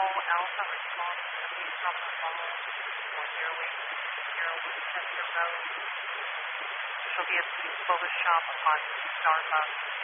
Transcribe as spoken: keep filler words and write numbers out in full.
Alpha response to the from the phone one zero eight zero Winchester Road. She'll be at the Clovis shop on Starbucks.